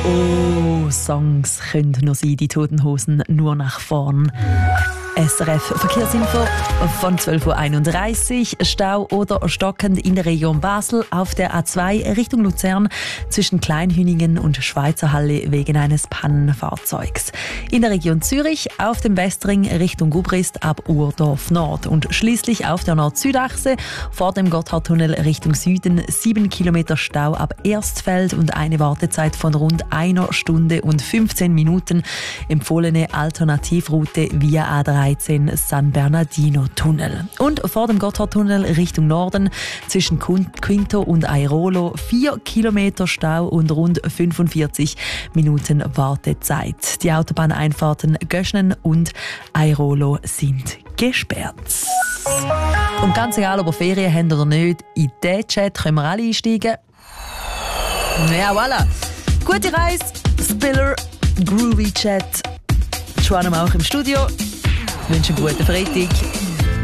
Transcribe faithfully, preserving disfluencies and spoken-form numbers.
Oh, Songs können nur sein, die Toten Hosen nur nach vorn. S R F Verkehrsinfo von zwölf Uhr einunddreißig. Stau oder stockend in der Region Basel auf der A zwei Richtung Luzern zwischen Kleinhüningen und Schweizerhalle wegen eines Pannenfahrzeugs. In der Region Zürich auf dem Westring Richtung Gubrist ab Urdorf Nord und schließlich auf der Nord-Süd-Achse vor dem Gotthardtunnel Richtung Süden sieben Kilometer Stau ab Erstfeld und eine Wartezeit von rund einer Stunde und fünfzehn Minuten. Empfohlene Alternativroute via A dreizehn San Bernardino-Tunnel. Und vor dem Gotthardtunnel Richtung Norden zwischen Quinto und Airolo vier Kilometer Stau und rund fünfundvierzig Minuten Wartezeit. Die Autobahneinfahrten Göschnen und Airolo sind gesperrt. Und ganz egal, ob ihr Ferien habt oder nicht, in diesen Chat können wir alle einsteigen. Ja, voilà. Gute Reise, Spiller, Groovy Chat. Joanna auch im Studio. Ich wünsche einen guten Freitag.